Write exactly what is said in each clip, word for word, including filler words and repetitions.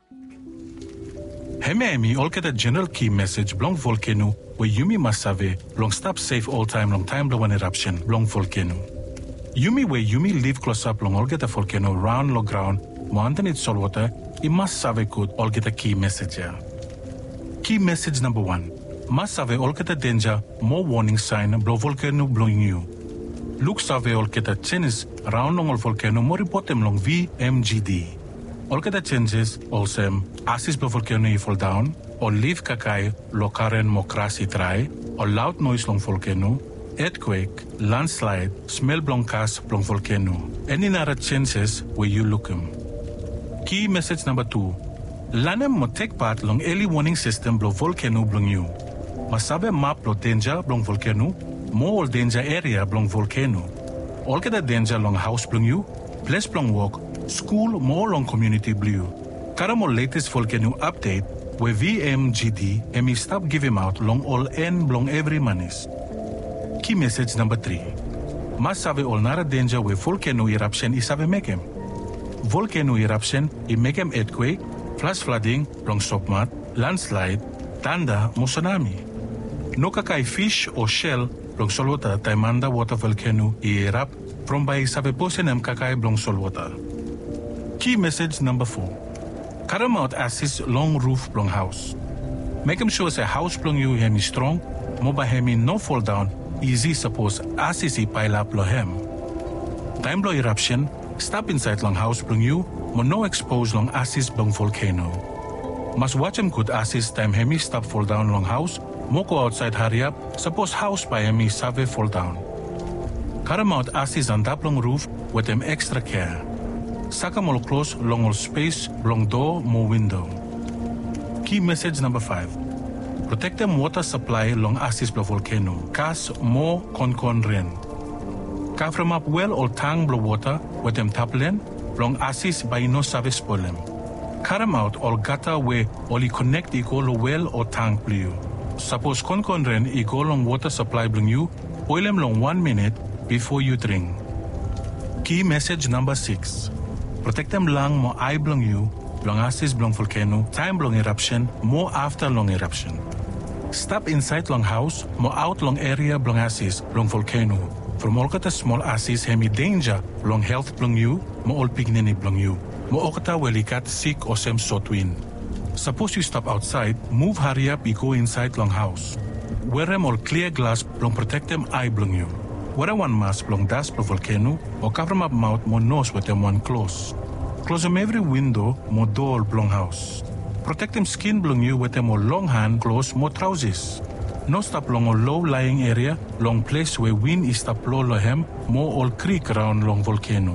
Hemi all get a general key message blong volcano where Yumi must save long stop safe all time long time blow an eruption blong volcano. Yumi where Yumi live close up long all get a volcano round low ground mo underneath salt water it must save could all get a key message here. Key message number one. Must save all get a danger more warning sign blow volcano blowing you. Look save all get a changes round long all volcano more report them long V M G D. All get the changes also assist the volcano fall down or leave kakai lokaren mokrasi try or loud noise long volcano, earthquake, landslide, smell blonkas blong volcano. Any other changes where you look them. Key message number two. Lanem mo take part long early warning system blow volcano blong you. Masabe map blow danger blong volcano, more danger area blong volcano. All get the danger long house blong you, place blong walk, school more long community blue. Karamo latest volcano update where V M G D and me stop giving out long all end long every manis. Key message number three. Must have all nara danger where volcano eruption is have make him. Volcano eruption it make him earthquake, flash flooding, long submat, landslide, tanda, mo tsunami. No kakai fish or shell long solwater taimanda water volcano erupt from by sabe posenem kakai blong solwater. Key message number four. Caramount assist long roof blong house. Make him sure say house blong you hemi strong, moba hemi no fall down, easy suppose assist pile up lo hem. Time blow eruption, stop inside long house blong you, mo no expose long assist blong volcano. Must watch him good assist time hemi stop fall down long house, mo go outside hurry up, suppose house by hemi save fall down. Caramount assist on that long roof with them extra care. Saka mo close long all space, long door, more window. Key message number five. Protect them water supply long assist blow volcano. Kas more con con rain. Cover up well or tang blow water with them taplen, long assist by no service problem. Caram out or gutter where only connect equal well or tank blue. Suppose con con rain equal long water supply bring you, boil them long one minute before you drink. Key message number six. Protect them lang mo eye blong you, blong assist blong volcano, time blong eruption, more after long eruption. Stop inside long house, mo out long area blong assist blong volcano. From all kata small assist hemi danger blong health blong you, mo all pignini blong you. Mo okata welikat sick or sem sotwin. Suppose you stop outside, move hurry up, you go inside long house. Wear them all clear glass blong protect them eye blong you. Wear one mask blong dust blong volcano, or cover up mouth mo nose with them one close. Close them every window mo door blong house. Protect them skin blong you with them more long hand close mo trousers. No stop long or low lying area, long place where wind is stop low lohem, mo all creek around long volcano.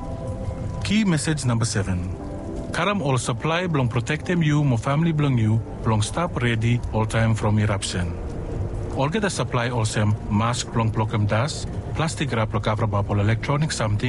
Key message number seven. Karam all supply blong protect them you mo family blong you, blong stop ready all time from eruption. All get a supply also mask blong block them dust, plastic wrap cover up all electronic something.